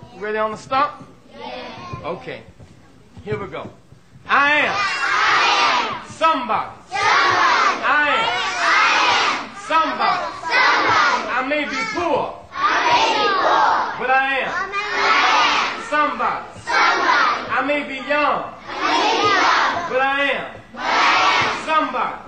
Ready on the stump? Yeah. Okay. Here we go. I am somebody. I am somebody. I may be poor. But I am somebody. I may be young. But I am somebody.